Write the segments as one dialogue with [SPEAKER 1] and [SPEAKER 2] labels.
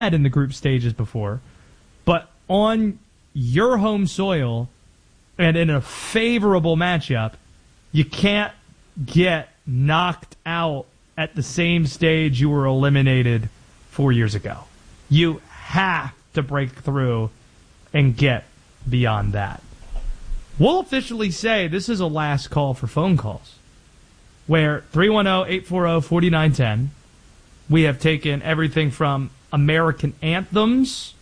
[SPEAKER 1] in the group stages before, but on your home soil and in a favorable matchup, you can't get knocked out at the same stage you were eliminated 4 years ago. You have to break through and get beyond that. We'll officially say this is a last call for phone calls, where 310-840-4910, we have taken everything from American anthems,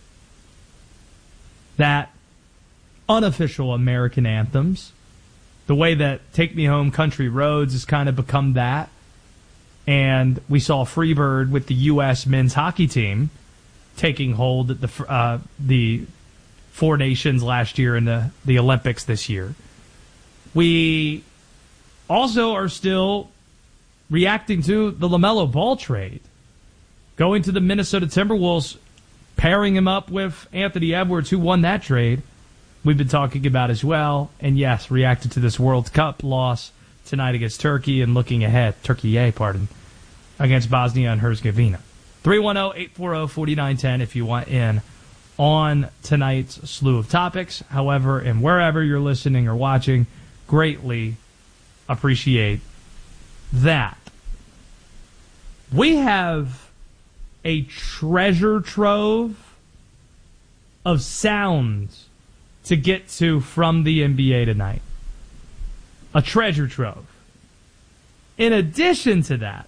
[SPEAKER 1] that unofficial American anthems, the way that Take Me Home Country Roads has kind of become that, and we saw Freebird with the U.S. men's hockey team taking hold at the Four Nations last year and the Olympics this year. We also are still reacting to the LaMelo Ball trade, going to the Minnesota Timberwolves, pairing him up with Anthony Edwards, who won that trade. We've been talking about as well. And yes, reacted to this World Cup loss tonight against Turkey and looking ahead, against Bosnia and Herzegovina. 310-840-4910 if you want in on tonight's slew of topics. However, and wherever you're listening or watching, greatly appreciate that. We have a treasure trove of sounds to get to from the NBA tonight. A treasure trove. In addition to that,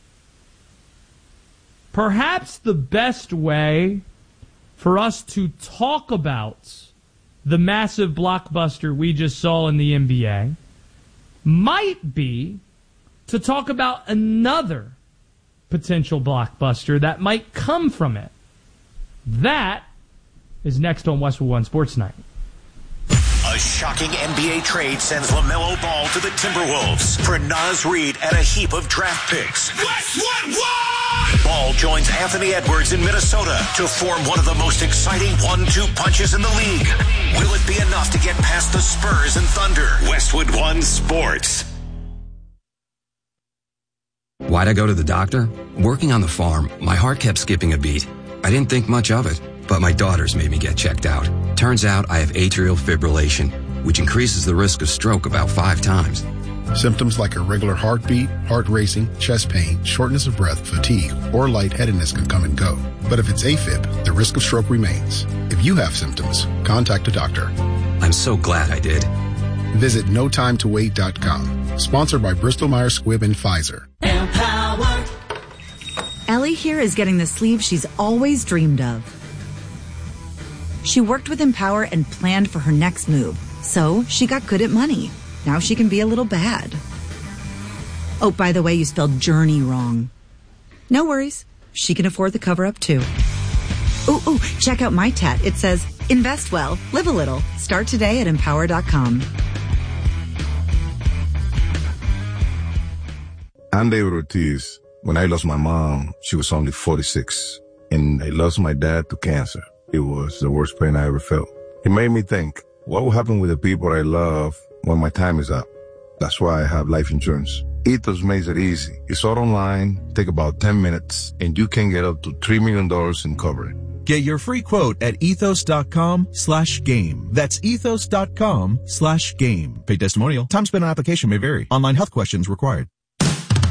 [SPEAKER 1] perhaps the best way for us to talk about the massive blockbuster we just saw in the NBA might be to talk about another potential blockbuster that might come from it. That is next on Westwood One Sports Night.
[SPEAKER 2] A shocking NBA trade sends LaMelo Ball to the Timberwolves for Naz Reid and a heap of draft picks. Westwood One! Ball joins Anthony Edwards in Minnesota to form one of the most exciting 1-2 punches in the league. Will it be enough to get past the Spurs and Thunder? Westwood One Sports.
[SPEAKER 3] Why'd I go to the doctor? Working on the farm, my heart kept skipping a beat. I didn't think much of it, but my daughters made me get checked out. Turns out I have atrial fibrillation, which increases the risk of stroke about 5 times.
[SPEAKER 4] Symptoms like irregular heartbeat, heart racing, chest pain, shortness of breath, fatigue, or lightheadedness can come and go. But if it's AFib, the risk of stroke remains. If you have symptoms, contact a doctor.
[SPEAKER 3] I'm so glad I did.
[SPEAKER 4] Visit notimetowait.com. Sponsored by Bristol-Myers Squibb and Pfizer.
[SPEAKER 5] Empower.
[SPEAKER 6] Ellie here is getting the sleeve she's always dreamed of. She worked with Empower and planned for her next move, so she got good at money. Now she can be a little bad. Oh, by the way, you spelled journey wrong. No worries. She can afford the cover-up, too. Ooh, check out my tat. It says, invest well, live a little. Start today at empower.com.
[SPEAKER 7] I'm David Ortiz. When I lost my mom, she was only 46. And I lost my dad to cancer. It was the worst pain I ever felt. It made me think, what will happen with the people I love when my time is up? That's why I have life insurance. Ethos makes it easy. It's all online, take about 10 minutes, and you can get up to $3 million in coverage.
[SPEAKER 8] Get your free quote at ethos.com/game. That's ethos.com/game. Paid testimonial. Time spent on application may vary. Online health questions required.